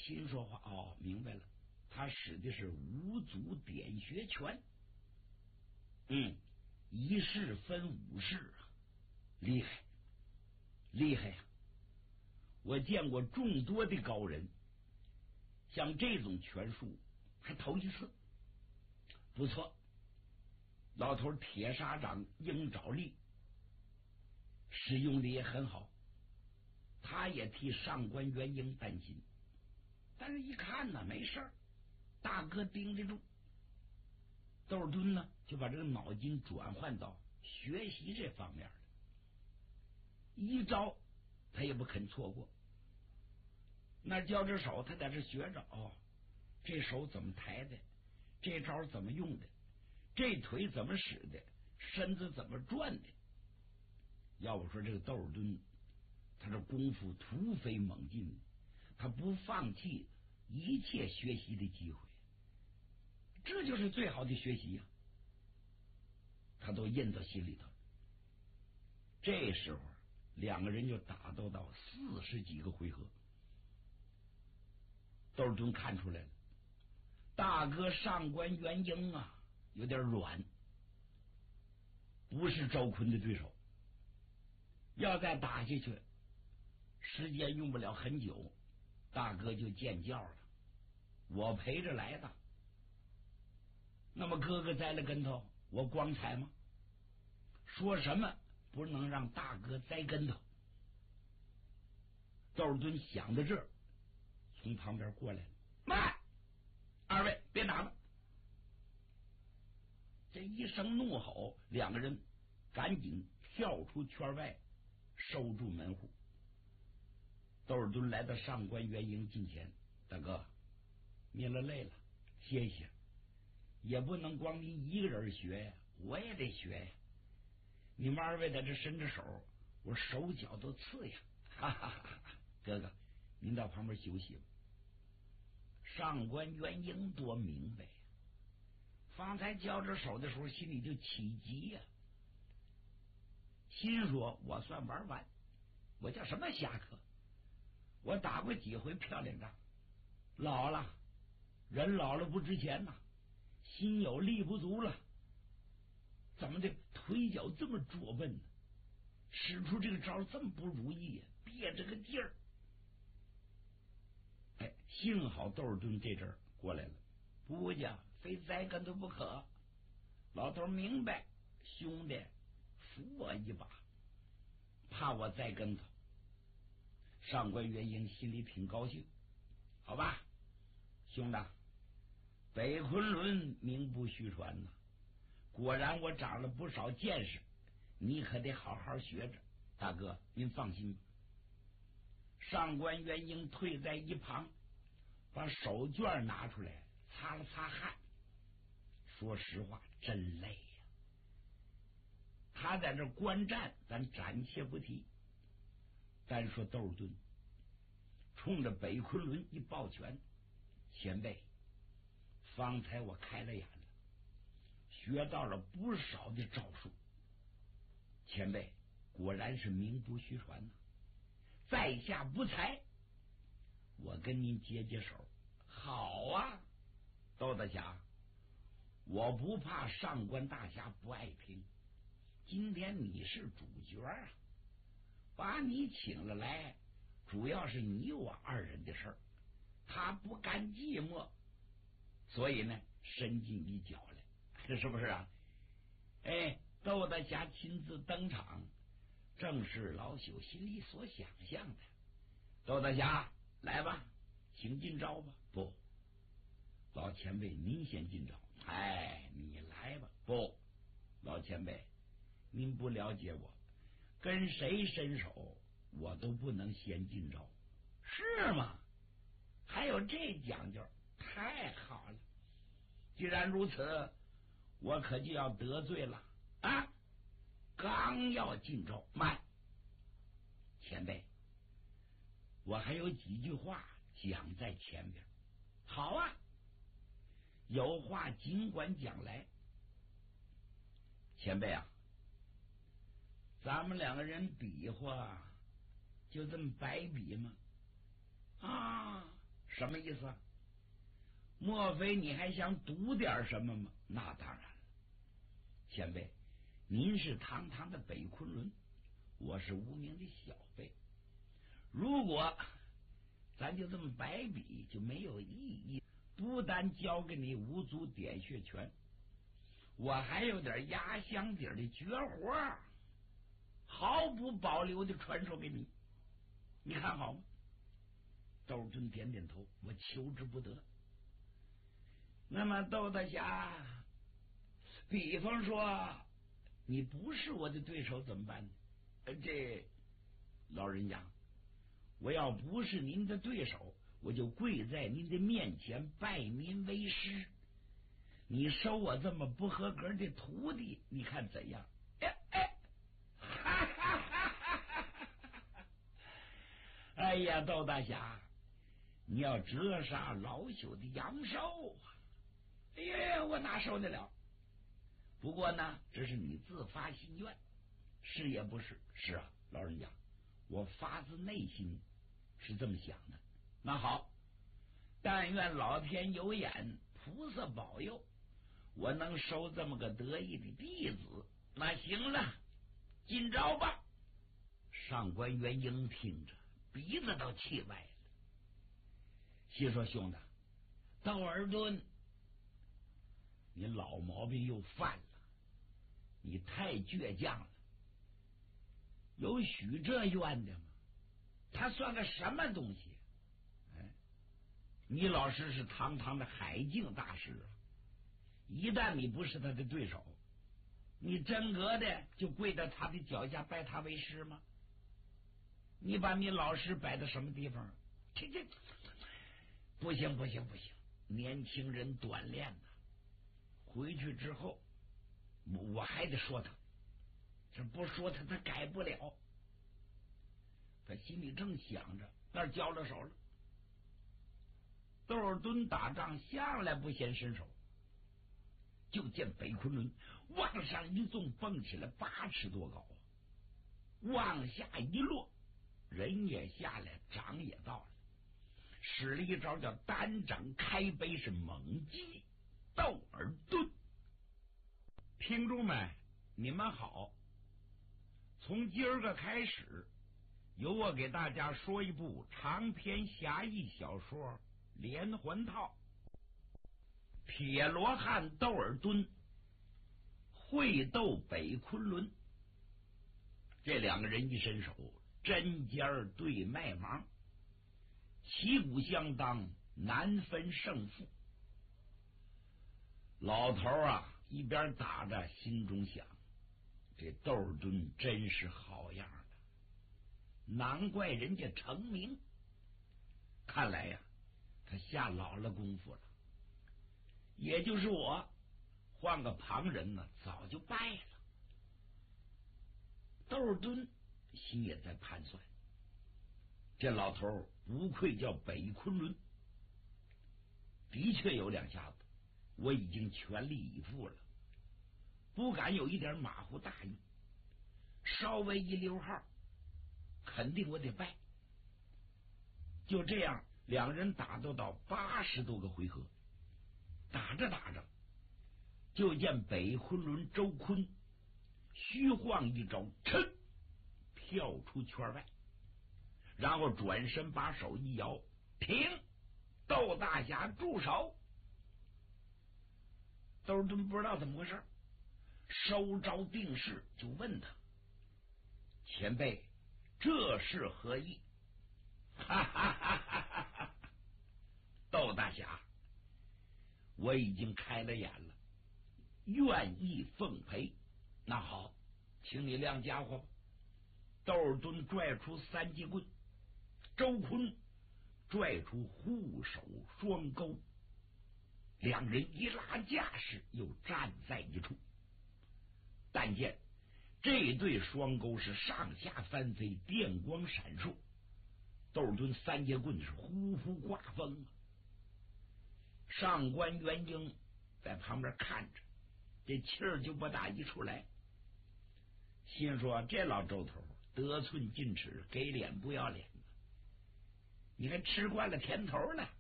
心说话，哦，明白了，他使的是五祖点穴拳。一式分五式啊，厉害厉害呀！我见过众多的高人，像这种拳术还头一次。不错，老头铁砂掌鹰爪力使用的也很好，他也替上官元英担心，但是一看呢，没事儿，大哥盯得住。窦尔敦呢，就把这个脑筋转换到学习这方面了，一招他也不肯错过。那教着手，他在这学着，哦，这手怎么抬的，这招怎么用的，这腿怎么使的，身子怎么转的。要不说这个窦尔敦，他这功夫突飞猛进，他不放弃一切学习的机会，这就是最好的学习呀，他都印到心里头。这时候两个人就打斗到40几个回合。窦尔敦看出来了，大哥上官元英啊有点软，不是赵坤的对手，要再打下去时间用不了很久，大哥就见教了，我陪着来的。那么哥哥栽了跟头，我光彩吗？说什么不能让大哥栽跟头。窦尔敦想到这儿，从旁边过来了，慢，二位别打了。这一声怒吼，两个人赶紧跳出圈外，收住门户。窦尔敦来到上官元英近前，大哥，您了累了，歇歇，也不能光您一个人学呀，我也得学呀。你们二位在这伸着手，我手脚都刺呀！哈哈哈哈！哥哥，您到旁边休息吧。上官元英多明白呀，方才交着手的时候心里就起急呀，心说我算玩完，我叫什么侠客？我打过几回漂亮仗，老了，人老了不值钱呐，心有力不足了，怎么的腿脚这么拙笨呢？使出这个招这么不如意呀，憋着个劲儿。哎，幸好窦尔敦这阵儿过来了，不家非栽跟头不可。老头明白，兄弟扶我一把，怕我栽跟头。上官元英心里挺高兴，好吧，兄弟，北昆仑名不虚传呐，果然我长了不少见识，你可得好好学着。大哥您放心吧。上官元英退在一旁，把手绢拿出来擦了擦汗，说实话真累呀。他在这观战咱暂且不提，单说窦尔敦冲着北昆仑一抱拳，前辈，方才我开了眼了，学到了不少的招数，前辈果然是名不虚传呐，在下不才，我跟您接接手。好啊，窦大侠，我不怕上官大侠不爱听，今天你是主角啊，把你请了来，主要是你我二人的事儿，他不甘寂寞，所以呢伸进一脚来，这是不是啊？哎，窦大侠亲自登场，正是老朽心里所想象的。窦大侠来吧，请进招吧。不，老前辈您先进招。哎，你来吧。不，老前辈您不了解我，跟谁伸手我都不能先进招。是吗？还有这讲究，太好了。既然如此，我可就要得罪了啊！刚要进招，慢，前辈，我还有几句话讲在前边。好啊，有话尽管讲来。前辈啊，咱们两个人比划就这么白比吗？啊， 什么意思啊？莫非你还想赌点什么吗？那当然了，前辈，您是堂堂的北昆仑，我是无名的小辈，如果咱就这么白比，就没有意义。不但交给你无足点穴权，我还有点压箱底的绝活，毫不保留的传授给你，你看好吗？窦敦点点头，我求之不得。那么窦大侠，比方说你不是我的对手怎么办呢？这老人家，我要不是您的对手，我就跪在您的面前拜您为师。你收我这么不合格的徒弟，你看怎样？哎呀，窦大侠，你要折杀老朽的阳寿啊！哎呀，我哪受得了？不过呢，这是你自发心愿，是也不是？是啊，老人家，我发自内心是这么想的。那好，但愿老天有眼，菩萨保佑，我能收这么个得意的弟子。那行了，今朝吧。上官元英听着，鼻子都气歪了，心说：兄弟，窦尔敦，你老毛病又犯了，你太倔强了。有许这冤的吗？他算个什么东西？哎，你老师是堂堂的海境大师啊，一旦你不是他的对手，你真格的就跪在他的脚下拜他为师吗？你把你老师摆在什么地方？这不行不行不行！年轻人短练呐，回去之后我还得说他，这不说他改不了。他心里正想着，那儿交了手了。窦尔敦打仗向来不嫌伸手，就见北昆仑往上一纵，蹦起来8尺多高，往下一落，人也下来，掌也到了，使了一招叫单掌开杯，是猛击窦尔敦。听众们，你们好，从今儿个开始，由我给大家说一部长篇侠义小说连环套，铁罗汉窦尔敦会斗北昆仑。这两个人一伸手，针尖对麦芒，旗鼓相当，难分胜负。老头啊，一边打着，心中想：这窦尔敦真是好样的，难怪人家成名。看来呀，他下老了功夫了。也就是我换个旁人呢，早就败了。窦尔敦心也在盘算，这老头不愧叫北昆仑，的确有两下子，我已经全力以赴了，不敢有一点马虎大意，稍微一溜号，肯定我得败。就这样，两人打斗到80多个回合，打着打着，就见北昆仑周坤虚晃一招，噌，跳出圈外，然后转身把手一摇，停！窦大侠住手！窦尔敦不知道怎么回事，收招定势，就问他：前辈，这是何意？哈哈哈哈哈！窦大侠，我已经开了眼了，愿意奉陪。那好，请你亮家伙吧。窦尔敦拽出三节棍，周坤拽出护手双钩，两人一拉架势，又站在一处。但见这对双钩是上下翻飞，电光闪烁。窦尔敦三节棍是呼呼刮风啊！上官元英在旁边看着，这气儿就不打一处来，心说这老周头得寸进尺，给脸不要脸，你还吃惯了甜头呢。